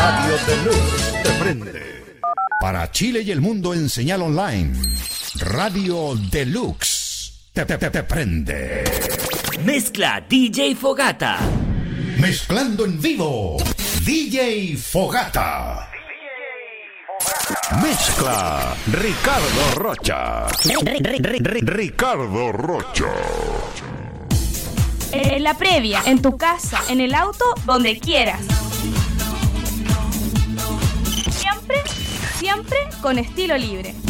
Radio Deluxe te prende. Para Chile y el mundo en señal online, Radio Deluxe te prende. Mezcla DJ Fogata. Mezclando en vivo, DJ Fogata. Mezcla Ricardo Rocha. Ricardo Rocha. En la previa, en tu casa, en el auto, donde quieras. Siempre con estilo libre.